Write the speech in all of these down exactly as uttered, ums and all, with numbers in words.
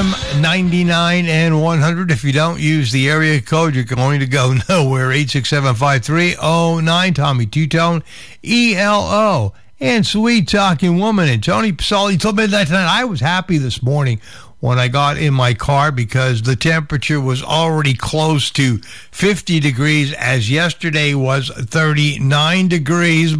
M ninety-nine and one hundred. If you don't use the area code, you're going to go nowhere. eight six seven, five three zero nine. Tommy Two-Tone, E L O. And Sweet Talking Woman. And Tony Pasoli till midnight tonight. I was happy this morning when I got in my car because the temperature was already close to fifty degrees, as yesterday was thirty-nine degrees.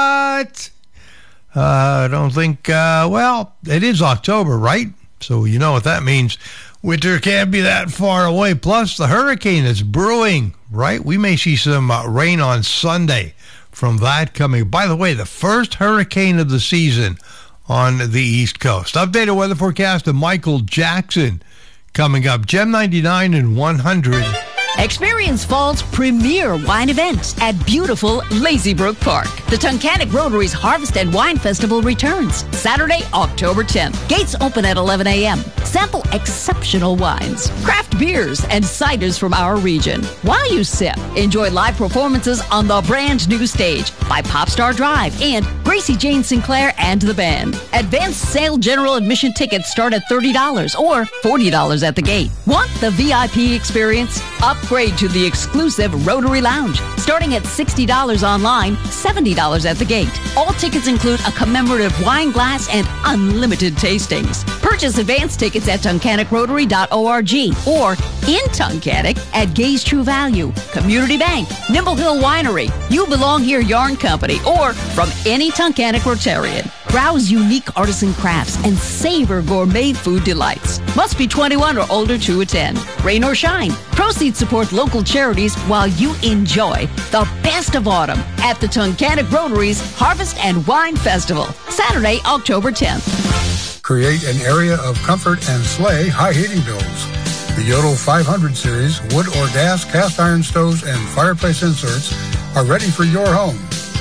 But uh, I don't think, uh, well, it is October, right? So you know what that means. Winter can't be that far away. Plus, the hurricane is brewing, right? We may see some uh, rain on Sunday from that coming. By the way, the first hurricane of the season on the East Coast. Updated weather forecast of Michael Jackson coming up. Gem ninety-nine and one hundred. Experience fall's premier wine event at beautiful Lazy Brook Park. The Tunkhannock Rotary's Harvest and Wine Festival returns Saturday, October tenth. Gates open at eleven a.m. Sample exceptional wines, craft beers, and ciders from our region. While you sip, enjoy live performances on the brand new stage by Popstar Drive and Gracie Jane Sinclair and the band. Advanced sale general admission tickets start at thirty dollars or forty dollars at the gate. Want the V I P experience? Upgrade to the exclusive Rotary Lounge, starting at sixty dollars online, seventy dollars at the gate. All tickets include a commemorative wine glass and unlimited tastings. Purchase advance tickets at tunkhannock rotary dot org or in Tunkhannock at Gaze True Value, Community Bank, Nimble Hill Winery, You Belong Here Yarn Company, or from any Tunkhannock Rotarian. Browse unique artisan crafts and savor gourmet food delights. Must be twenty-one or older to attend. Rain or shine, proceeds support local charities while you enjoy the best of autumn at the Tunkhannock Rotary's Harvest and Wine Festival, Saturday, October tenth. Create an area of comfort and slay high heating bills. The Yodel five hundred series wood or gas cast iron stoves and fireplace inserts are ready for your home.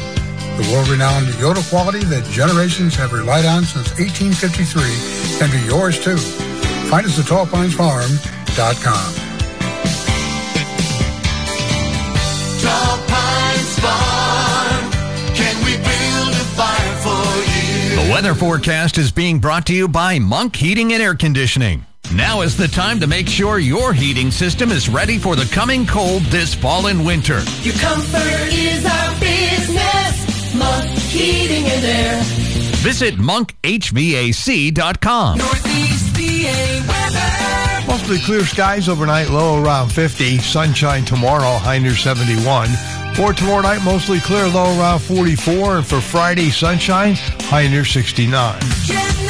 The world-renowned Yodel quality that generations have relied on since eighteen fifty-three can be yours too. Find us at tall pines farm dot com. Tall Pines Farm, can we build a fire for you? The weather forecast is being brought to you by Monk Heating and Air Conditioning. Now is the time to make sure your heating system is ready for the coming cold this fall and winter. Your comfort is our business. Monk Heating and Air. Visit monk H V A C dot com. Northeast P A weather. Mostly clear skies overnight, low around fifty. Sunshine tomorrow, high near seventy-one. For tomorrow night, mostly clear, low around forty-four. And for Friday, sunshine, high near sixty-nine. Gem